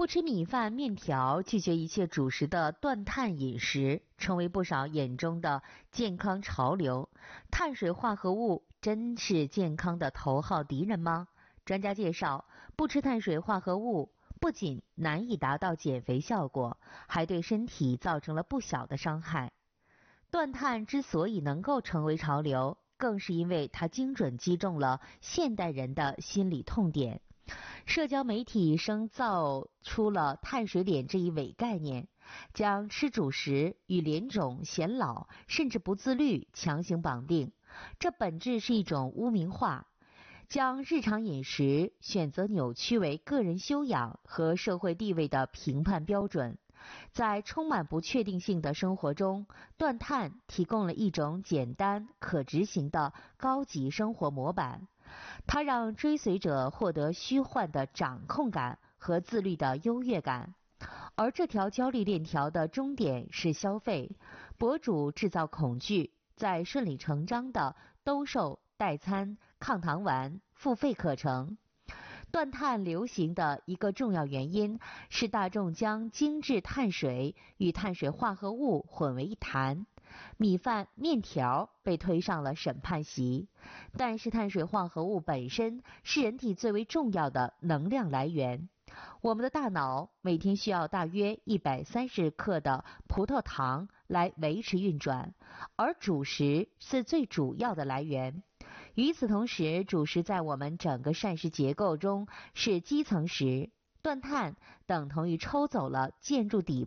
不吃米饭、面条，拒绝一切主食的断碳饮食，成为不少眼中的健康潮流。碳水化合物真是健康的头号敌人吗？专家介绍，不吃碳水化合物不仅难以达到减肥效果，还对身体造成了不小的伤害。断碳之所以能够成为潮流，更是因为它精准击中了现代人的心理痛点。社交媒体生造出了碳水脸这一伪概念，将吃主食与脸肿、显老甚至不自律强行绑定，这本质是一种污名化，将日常饮食选择扭曲为个人修养和社会地位的评判标准。在充满不确定性的生活中，断碳提供了一种简单可执行的高级生活模板，它让追随者获得虚幻的掌控感和自律的优越感。而这条焦虑链条的终点是消费，博主制造恐惧，再顺理成章的兜售代餐、抗糖丸、付费课程。断碳流行的一个重要原因是大众将精致碳水与碳水化合物混为一谈，米饭、面条被推上了审判席。但是碳水化合物本身是人体最为重要的能量来源。我们的大脑每天需要大约130克的葡萄糖来维持运转，而主食是最主要的来源。与此同时，主食在我们整个膳食结构中是基层食，断碳等同于抽走了建筑底